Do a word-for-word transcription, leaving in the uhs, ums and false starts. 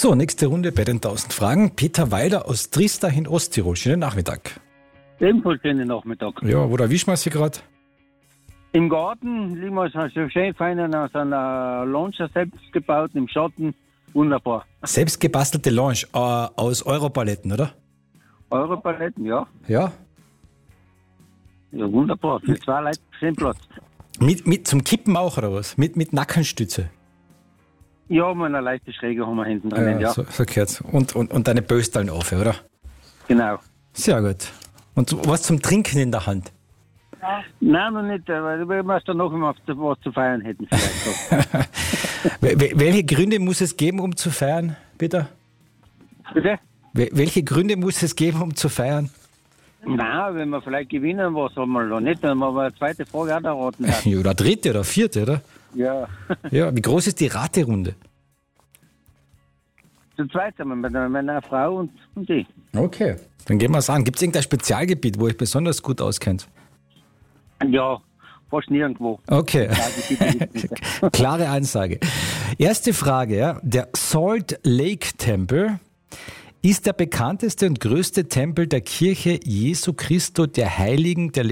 So, nächste Runde bei den tausend Fragen. Peter Weiler aus Tristach in Osttirol. Schönen Nachmittag. Ebenfalls schönen Nachmittag. Ja, wo erwischen wir Sie gerade? Im Garten liegen wir so schön fein aus einer Lounge selbst gebaut, im Schatten. Wunderbar. Selbst gebastelte Lounge äh, aus Europaletten, oder? Europaletten, ja. Ja. Ja, wunderbar. Für zwei Leute schön Platz. Mit, mit zum Kippen auch, oder was? Mit, mit Nackenstütze? Ja, mal eine leichte Schräge haben wir hinten drin, ja. ja. So, so gehört's. Und, und, und deine Böstallen auf, oder? Genau. Sehr gut. Und was zum Trinken in der Hand? Nein, noch nicht, weil wir müssen dann noch mal was zu feiern hätten vielleicht. Welche Gründe muss es geben, um zu feiern, bitte? Bitte? Welche Gründe muss es geben, um zu feiern? Nein, wenn wir vielleicht gewinnen, was haben wir noch nicht, dann haben wir eine zweite Frage auch erraten. Ja, oder dritte oder vierte, oder? Ja. Ja, wie groß ist die Raterunde? Zu zweit sind wir mit meiner Frau und, und ich. Okay, dann gehen wir es an. Gibt es irgendein Spezialgebiet, wo ihr besonders gut auskennt? Ja, fast nirgendwo. Okay, klare Ansage. Erste Frage, ja. Der Salt Lake Tempel ist der bekannteste und größte Tempel der Kirche Jesu Christo der Heiligen der